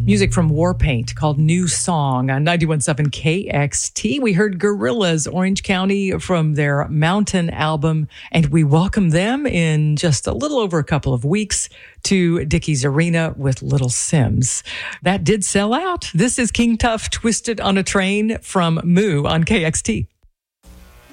Music from Warpaint called New Song on 91.7 KXT. We heard Gorillaz, Orange County, from their Mountain album, and we welcome them in just a little over a couple of weeks to Dickies Arena with Little Sims. That did sell out. This is King Tuff, Twisted on a Train from Moo on KXT.